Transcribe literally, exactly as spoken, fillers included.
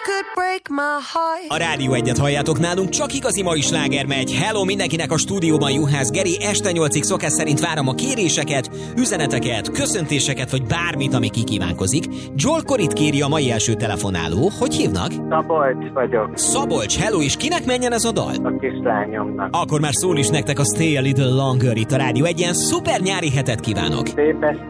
could break my heart. A Rádió Egyet halljátok, nálunk csak igazi mai sláger megy. Hello mindenkinek a stúdióban, Juhász Geri. Este nyolcig szokás szerint várom a kéréseket, üzeneteket, köszöntéseket, vagy bármit, ami kikívánkozik. Joel Corrit kéri a mai első telefonáló. Hogy hívnak? Szabolcs vagyok. Szabolcs, hello, és kinek menjen ez a dal? A kislányomnak. Akkor már szól is nektek a Stay a Little Longer itt a Rádió. Egy ilyen szuper nyári hetet kívánok. Szép